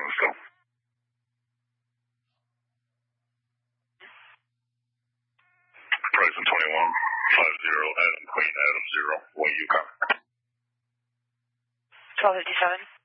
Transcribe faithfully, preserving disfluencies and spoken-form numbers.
let's go. Horizon twenty-one, five zero, Adam, Queen, Adam, zero, what you got? twelve fifty-seven.